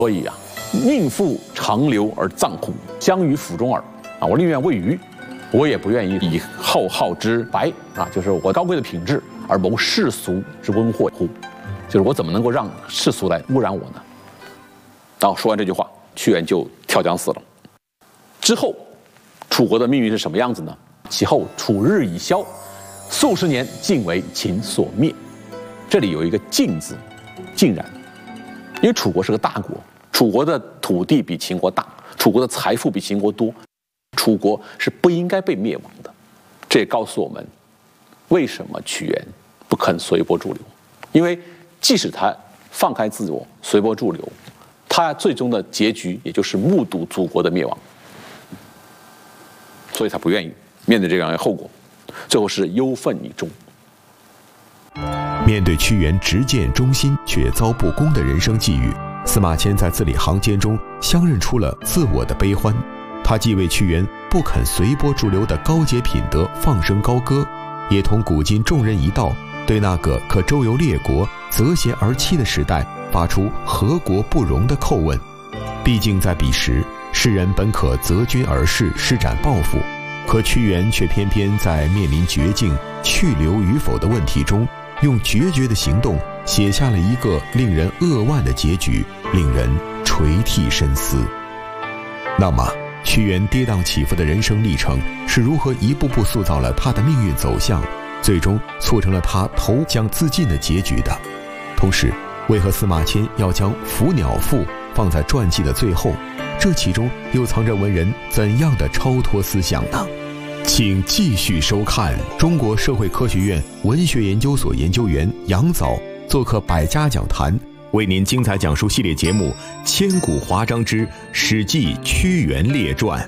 所以啊，宁负长流而葬乎？相与府中耳。啊，我宁愿喂鱼，我也不愿意以浩浩之白啊，就是我高贵的品质而谋世俗之温祸乎？就是我怎么能够让世俗来污染我呢？然后说完这句话，屈原就跳江死了。之后，楚国的命运是什么样子呢？其后楚日已消，数十年，尽为秦所灭。这里有一个“尽”字，尽然，因为楚国是个大国，楚国的土地比秦国大，楚国的财富比秦国多。楚国是不应该被灭亡的，这也告诉我们，为什么屈原不肯随波逐流？因为即使他放开自我，随波逐流，他最终的结局也就是目睹祖国的灭亡，所以他不愿意面对这样的后果，最后是忧愤以终。 面对屈原直谏忠心却遭不公的人生际遇，司马迁在字里行间中相认出了自我的悲欢。他既为屈原不肯随波逐流的高洁品德放声高歌，也同古今众人一道，对那个可周游列国、择贤而妻的时代发出何国不容的叩问。毕竟在彼时，世人本可择君而事，施展抱负，可屈原却偏偏在面临绝境、去留与否的问题中，用决绝的行动写下了一个令人扼腕的结局，令人垂涕深思。那么屈原跌宕起伏的人生历程是如何一步步塑造了他的命运走向，最终促成了他投江自尽的结局的？同时，为何司马迁要将《伏鸟赋》放在传记的最后？这其中又藏着文人怎样的超脱思想呢？请继续收看中国社会科学院文学研究所研究员杨藻做客百家讲坛，为您精彩讲述系列节目《千古华章之史记屈原列传》。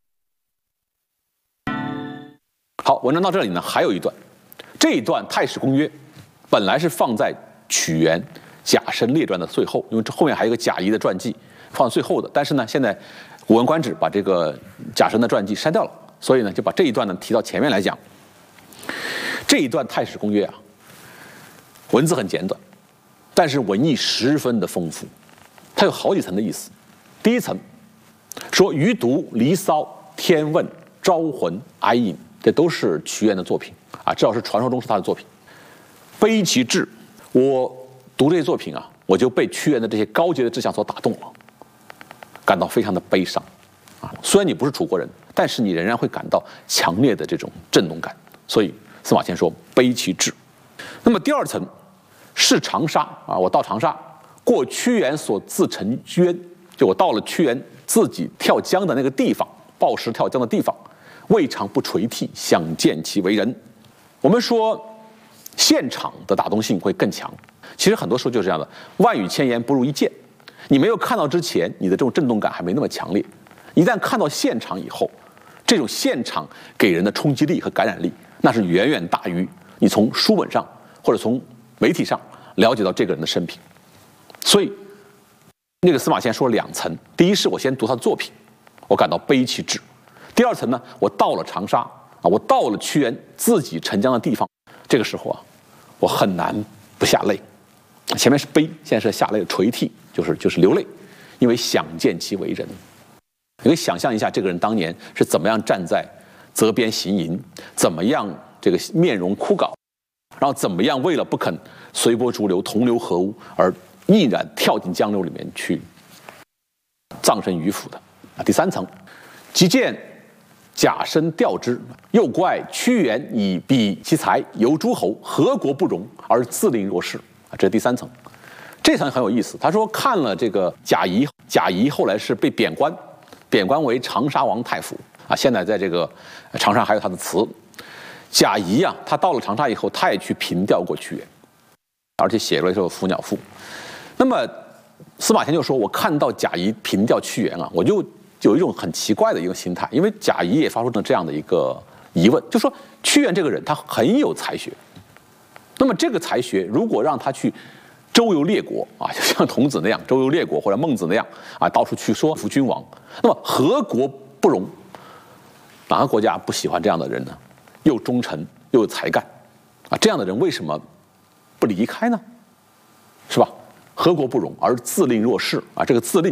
好，文章到这里呢，还有一段，这一段《太史公约》本来是放在屈原贾生列传的最后，因为这后面还有一个贾谊的传记放在最后的，但是呢，现在《古文观止》把这个贾生的传记删掉了，所以呢，就把这一段呢提到前面来讲。这一段《太史公约》啊，文字很简短，但是文艺十分的丰富，它有好几层的意思。第一层说余毒、离骚、天问、招魂、哀隐，这都是屈原的作品啊，至少是传说中是他的作品。悲其志，我读这些作品啊，我就被屈原的这些高洁的志向所打动了，感到非常的悲伤啊。虽然你不是楚国人，但是你仍然会感到强烈的这种震动感。所以司马迁说悲其志。那么第二层是长沙啊，我到长沙，过屈原所自沉渊，就我到了屈原自己跳江的那个地方，抱石跳江的地方，未尝不垂涕，想见其为人。我们说现场的打动性会更强，其实很多时候就是这样的，万语千言不如一见。你没有看到之前，你的这种震动感还没那么强烈，一旦看到现场以后，这种现场给人的冲击力和感染力，那是远远大于你从书本上或者从媒体上了解到这个人的生平。所以那个司马迁说了两层，第一是我先读他的作品，我感到悲其志；第二层呢，我到了长沙啊，我到了屈原自己沉江的地方，这个时候啊，我很难不下泪。前面是悲，现在是下泪，垂涕，就是流泪，因为想见其为人。你可以想象一下，这个人当年是怎么样站在泽边行吟，怎么样这个面容枯槁，然后怎么样为了不肯随波逐流、同流合污而毅然跳进江流里面去葬身鱼腹的啊。第三层，即见贾生调之，又怪屈原以比其才，游诸侯，何国不容而自令若是啊。这是第三层，这层很有意思。他说看了这个贾谊，贾谊后来是被贬官为长沙王太傅啊，现在在这个长沙还有他的祠。贾谊啊，他到了长沙以后，他也去凭吊过屈原，而且写了一首《伏鸟赋》。那么司马迁就说，我看到贾谊凭吊屈原啊，我就有一种很奇怪的一个心态，因为贾谊也发出了这样的一个疑问，就说屈原这个人他很有才学，那么这个才学如果让他去周游列国啊，就像孔子那样周游列国，或者孟子那样啊，到处去说服君王，那么何国不容？哪个国家不喜欢这样的人呢？又忠诚又有才干啊，这样的人为什么不离开呢？是吧？何国不容而自令若是啊，这个自令